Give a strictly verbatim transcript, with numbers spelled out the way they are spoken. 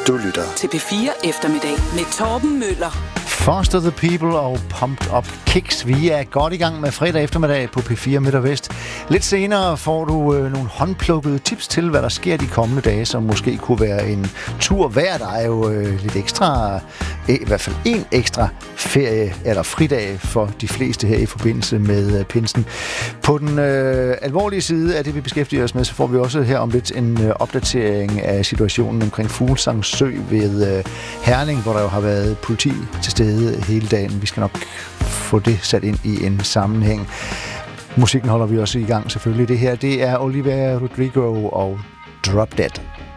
Du lytter til P fire Eftermiddag med Torben Møller. Foster the People og Pumped Up Kicks. Vi er godt i gang med fredag eftermiddag på P fire Midt og Vest. Lidt senere får du øh, nogle håndplukkede tips til, hvad der sker de kommende dage, som måske kunne være en tur hver. Der er jo øh, lidt ekstra, øh, i hvert fald en ekstra ferie eller fridag for de fleste her i forbindelse med øh, pinsen. På den øh, alvorlige side af det, vi beskæftiger os med, så får vi også her om lidt en øh, opdatering af situationen omkring Fuglsang Sø ved øh, Herning, hvor der jo har været politi til stede hele dagen. Vi skal nok få det sat ind i en sammenhæng. Musikken holder vi også i gang selvfølgelig. Det her, det er Olivia Rodrigo og Drop Dead.